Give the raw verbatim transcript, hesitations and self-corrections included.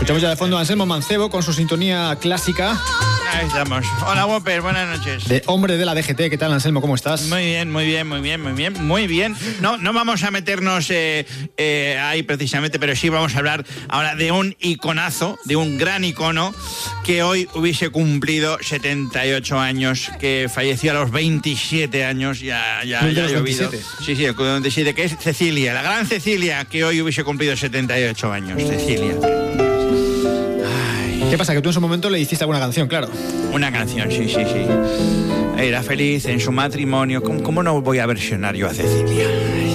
Escuchamos ya de fondo a Anselmo Mancebo con su sintonía clásica. Ahí estamos. Hola, Whopper, buenas noches. De hombre de la D G T. ¿Qué tal, Anselmo? ¿Cómo estás? Muy bien, muy bien, muy bien, muy bien, muy bien. No, no vamos a meternos eh, eh, ahí precisamente, pero sí vamos a hablar ahora de un iconazo, de un gran icono que hoy hubiese cumplido setenta y ocho años, que falleció a los veintisiete años, ya, ya, ya ha llovido. Sí, sí, el veintisiete, que es Cecilia, la gran Cecilia, que hoy hubiese cumplido setenta y ocho años. Cecilia. ¿Qué pasa? Que tú en su momento le hiciste alguna canción, claro. Una canción, sí, sí, sí. Era feliz en su matrimonio. ¿Cómo, cómo no voy a versionar yo a Cecilia?